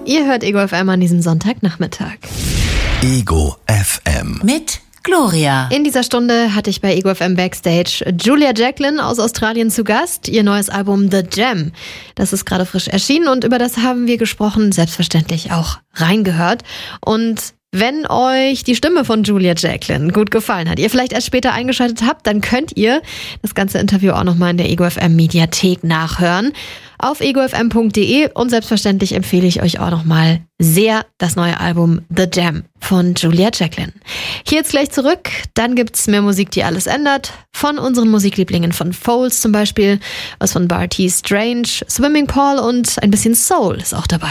Ihr hört Ego FM an diesem Sonntagnachmittag. Ego FM. Mit Gloria. In dieser Stunde hatte ich bei Ego FM Backstage Julia Jacklin aus Australien zu Gast. Ihr neues Album The Jam. Das ist gerade frisch erschienen und über das haben wir gesprochen, selbstverständlich auch reingehört. Und wenn euch die Stimme von Julia Jacklin gut gefallen hat, ihr vielleicht erst später eingeschaltet habt, dann könnt ihr das ganze Interview auch nochmal in der Ego FM Mediathek nachhören. Auf egofm.de und selbstverständlich empfehle ich euch auch nochmal sehr das neue Album The Jam von Julia Jacklin. Hier jetzt gleich zurück, dann gibt's mehr Musik, die alles ändert. Von unseren Musiklieblingen von Foals zum Beispiel, was von Barty Strange, Swimming Paul und ein bisschen Soul ist auch dabei.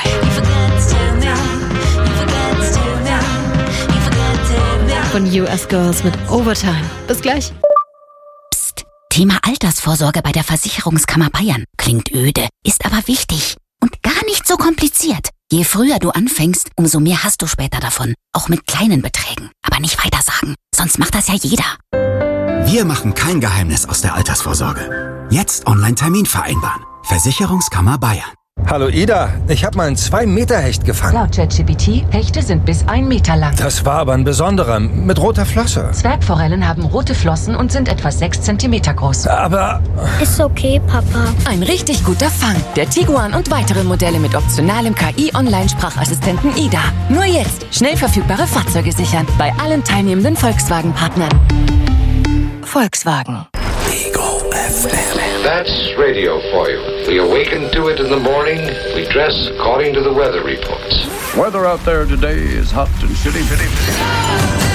Von US Girls mit Overtime. Bis gleich. Psst, Thema Altersvorsorge bei der Versicherungskammer Bayern. Klingt öde, ist aber wichtig und gar nicht so kompliziert. Je früher du anfängst, umso mehr hast du später davon. Auch mit kleinen Beträgen. Aber nicht weiter sagen, sonst macht das ja jeder. Wir machen kein Geheimnis aus der Altersvorsorge. Jetzt Online-Termin vereinbaren. Versicherungskammer Bayern. Hallo Ida, ich habe mal einen 2-Meter-Hecht gefangen. Laut ChatGPT, Hechte sind bis 1 Meter lang. Das war aber ein besonderer, mit roter Flosse. Zwergforellen haben rote Flossen und sind etwa 6 Zentimeter groß. Aber... Ist okay, Papa. Ein richtig guter Fang. Der Tiguan und weitere Modelle mit optionalem KI-Online-Sprachassistenten Ida. Nur jetzt schnell verfügbare Fahrzeuge sichern. Bei allen teilnehmenden Volkswagen-Partnern. Volkswagen. Ego FM. That's radio for you. We awaken to it in the morning. We dress according to the weather reports. Weather out there today is hot and shitty.